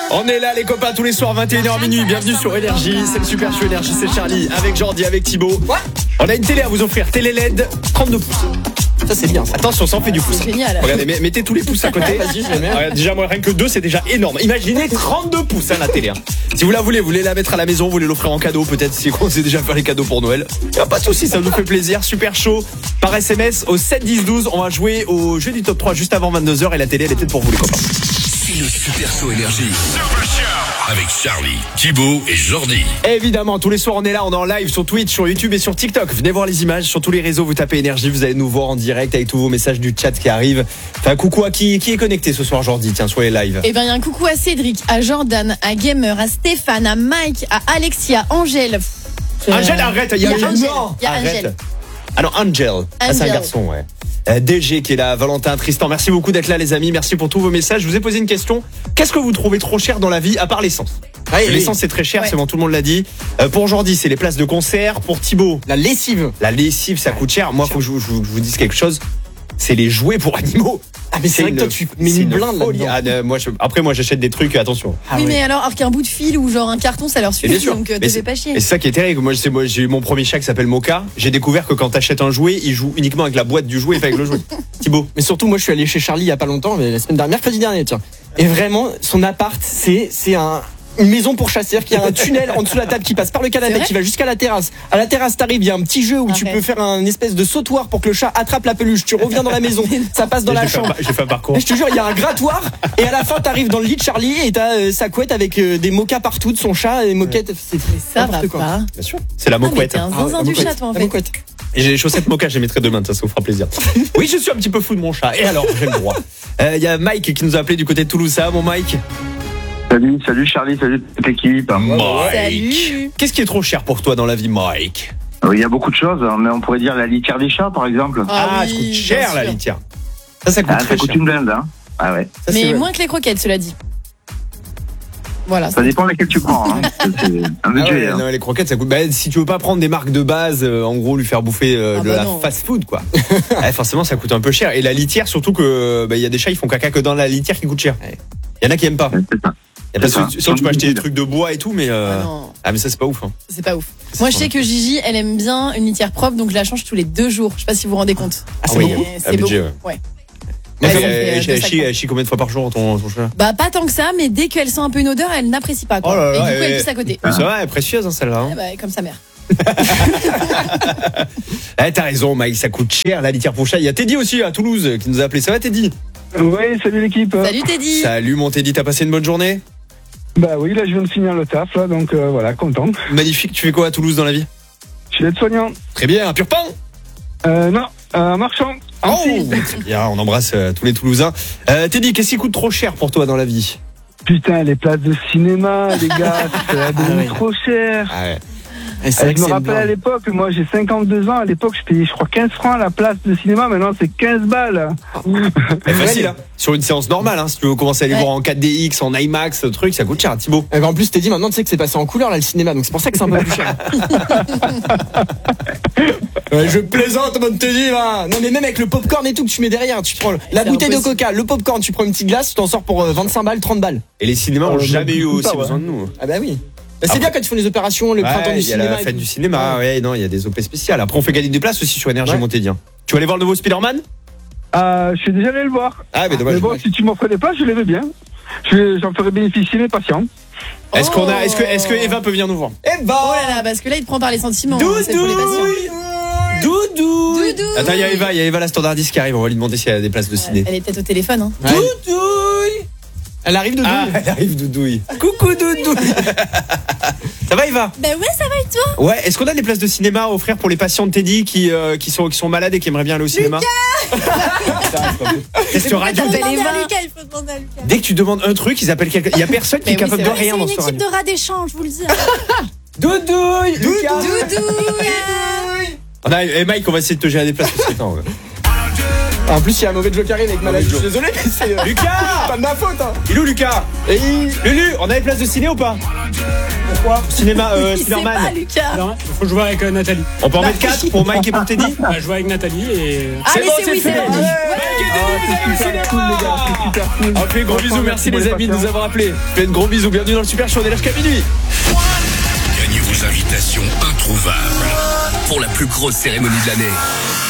On est là les copains tous les soirs 21h minuit. Bienvenue sur Énergie. C'est le Super Show Énergie, c'est Charlie avec Jordi, avec Thibaut. On a une télé à vous offrir, télé LED 32 pouces. Ça c'est bien ça. Attention, ça en fait du pouce. C'est génial. Regardez, mettez tous les pouces à côté. Vas-y, je les mets. Regarde, déjà moi rien que 2 c'est déjà énorme. Imaginez 32 pouces la télé. Si vous la voulez, vous voulez la mettre à la maison, vous voulez l'offrir en cadeau, peut-être si on sait déjà faire les cadeaux pour Noël. Pas de soucis, ça nous fait plaisir. Super chaud par SMS au 7 10 12. On va jouer au jeu du top 3 juste avant 22h et la télé elle était pour vous les copains. C'est le Super Show Énergie. Avec Charlie, Thibaut et Jordi. Évidemment, tous les soirs on est là, on est en live sur Twitch, sur YouTube et sur TikTok. Venez voir les images sur tous les réseaux, vous tapez Énergie, vous allez nous voir en direct avec tous vos messages du chat qui arrivent. Enfin, coucou à qui est connecté ce soir Jordi, tiens, sur les lives. Eh ben, il y a un coucou à Cédric, à Jordan, à Gamer, à Stéphane, à Mike, à Alexia, Angèle. Angèle, arrête, il y a Angèle. non, Il y a arrête. Angèle. Ah non, Angel. Ah, c'est un garçon, ouais. DG qui est là, Valentin, Tristan, merci beaucoup d'être là les amis, merci pour tous vos messages. Je vous ai posé une question, qu'est-ce que vous trouvez trop cher dans la vie à part l'essence? L'essence c'est très cher, Ouais. c'est bon, tout le monde l'a dit. Pour Jordi c'est les places de concert, pour Thibaut La lessive. la lessive ça coûte cher. Moi faut que je vous dise quelque chose, c'est les jouets pour animaux. Ah mais c'est vrai que toi tu mets c'est une blinde folie. là-dedans. Après moi j'achète des trucs, attention. Oui, mais alors qu'un bout de fil ou genre un carton, ça leur Et bien suffit, sûr. donc Mais te fais pas chier. Et c'est ça qui est terrible. Moi j'ai eu mon premier chat qui s'appelle Moka. J'ai découvert que quand t'achètes un jouet, il joue uniquement avec la boîte du jouet et pas avec le jouet. Thibaut. Mais surtout moi je suis allé chez Charlie il y a pas longtemps, mais la semaine dernière, mercredi dernier tiens. Et vraiment son appart c'est une maison pour chasseurs qui a un tunnel en dessous de la table qui passe par le C'est canapé vrai qui va jusqu'à la terrasse. À la terrasse t'arrives, il y a un petit jeu où tu Arrête. peux faire un espèce de sautoir pour que le chat attrape la peluche. Tu reviens dans la maison, ça passe dans la chambre. J'ai fait un parcours. Et je te jure, il y a un grattoir et à la fin t'arrives dans le lit de Charlie et t'as sa couette avec des moquas partout de son chat et moquettes. C'est Ça va n'importe quoi. pas. Bien sûr. C'est la Ah, mais moquette. t'es un Ah ouais, zinzin la du moquette, chat, toi, en la fait. moquette. Et j'ai les chaussettes Moka, je les mettrai demain, ça vous fera plaisir. Oui, je suis un petit peu fou de mon chat. Et alors, j'ai le droit. Il y a Mike qui nous a appelé du côté de Toulouse. Ça va, mon Mike? Salut Charlie, salut toute l'équipe. Salut. Qu'est-ce qui est trop cher pour toi dans la vie, Mike? Il y a beaucoup de choses, mais on pourrait dire la litière des chats par exemple. Ah, oui, ça coûte bien cher la sûr. litière. Ça coûte Ah, très ça coûte cher. une blinde, hein. Ah ouais. Ça, Mais c'est- moins que les croquettes, cela dit. Voilà. Ça dépend laquelle tu prends. Hein. C'est un Ah budget. ouais, hein. non, les croquettes, ça coûte. Bah, si tu veux pas prendre des marques de base, en gros, lui faire bouffer Ah de bah la non. fast-food, quoi. Forcément, ça coûte un peu cher. Et la litière, surtout que, il y a des chats, ils font caca que dans la litière qui coûte cher. Il y en a qui aiment pas. Ouais, c'est ça. Y a pas C'est ça. sinon, tu peux acheter des trucs de bois et tout, mais Ah non, mais ça, c'est pas ouf, hein. c'est pas ouf. Moi, je sais que Gigi, elle aime bien une litière propre, donc je la change tous les 2 jours. Je sais pas si vous vous rendez compte. Ah, c'est Mais beaucoup. c'est Ah, budget, beaucoup. Ouais. Elle Ouais, ça me fait, elle deux sacs, quoi. chie combien de fois par jour ton chat? Bah, pas tant que ça, mais dès qu'elle sent un peu une odeur, elle n'apprécie pas, quoi. Oh là là, et du coup, elle- elle pisse à côté. Mais c'est vrai, elle est précieuse, hein, celle-là. hein. Ah bah, comme sa mère. T'as raison, Mike, ça coûte cher la litière pour chat. Il y a Teddy aussi à Toulouse qui nous a appelé. Ça va, Teddy? Oui, salut l'équipe. Salut Teddy. Salut, mon Teddy, t'as passé une bonne journée? Bah oui, là je viens de finir le taf, là, donc voilà, content. Magnifique, tu fais quoi à Toulouse dans la vie? Je suis aide-soignant. Très bien, un pur pain? Non, marchand. Oh, très bien, on embrasse tous les Toulousains. Teddy, qu'est-ce qui coûte trop cher pour toi dans la vie? Putain, les places de cinéma, les gars, c'est devenu ouais. trop cher. Ah ouais. Et c'est vrai Je que me c'est une rappelle à blinde. l'époque, moi j'ai 52 ans, à l'époque je payais je crois 15 francs la place de cinéma, maintenant c'est 15 balles. C'est facile, hein. Sur une séance normale, hein. Si tu veux commencer à aller Ouais. voir en 4DX, en IMAX, ce truc, ça coûte cher, Thibaut. Eh ben, en plus, t'es dit maintenant, tu sais que c'est passé en couleur là le cinéma, donc c'est pour ça que c'est un peu plus cher. Je plaisante, mon Teddy, là. Non mais même avec le popcorn et tout que tu mets derrière, tu prends la C'est bouteille de impossible. coca, le popcorn, tu prends une petite glace, tu t'en sors pour 25 balles, 30 balles. Et les cinémas ont jamais eu aussi pas, ouais. besoin de nous. Ah bah oui. Bah, c'est Après- bien quand ils font les opérations, le printemps du il y a cinéma. la et fête tout. du cinéma, ouais, non, il y a des OP spéciales. Après, on fait gagner des places aussi sur Énergie, Ouais. mon Teddy. Tu vas aller voir le nouveau Spider-Man? Je suis déjà allé le voir. Ah, mais dommage. Mais bon, si tu m'offrais des places, je les veux bien. J'en ferai bénéficier mes patients. Est-ce que Eva peut venir nous voir? Eh ben, Oh là là, parce que là, il te prend par les sentiments. hein, c'est pour les patients. Doudou. Doudou. Attends, il y a Eva la standardiste qui arrive, on va lui demander si elle a des places de ciné. Elle est peut-être au téléphone. Hein. Ouais. Doudouille. Elle arrive Doudou. Ah, elle arrive, Doudouille. Coucou, Doudouille. Ça va, Eva? Bah ouais, ça va et toi? Ouais, est-ce qu'on a des places de cinéma à offrir pour les patients de Teddy qui sont malades et qui aimeraient bien aller au cinéma? Qu'est-ce que radio? T'as demandé Eva. à Lucas, il faut demander à Lucas. Dès que tu demandes un truc, ils appellent quelqu'un. Il y a personne qui est Mais oui, capable c'est de vrai, rien c'est dans une ce équipe radio. de rats d'échange, je vous le dis. Doudouille. Lucas. Doudou. On a, Mike, on va essayer de te gérer des places. Parce que, attends, En plus, il y a un mauvais joker avec maladie. Je suis Joe. désolé, mais c'est Lucas pas de ma faute. Hein. Il est où Lucas Lulu, on a les places de ciné ou pas? Pourquoi? Cinéma, Il sait pas, Spider-Man. Lucas. Non, il faut jouer avec Nathalie. On peut en mettre 4 pour Mike et pour Teddy? Bah, jouer avec Nathalie et. Allez, bon, c'est c'est oui, c'est fait. bon. Ouais. Ouais. C'est super cool, les gars, c'est super cool. On fait gros bisous, merci les amis de nous avoir appelés. Faites gros bisous, bienvenue dans le Super Show, on est là jusqu'à minuit. Gagnez vos invitations introuvables pour la plus grosse cérémonie de l'année.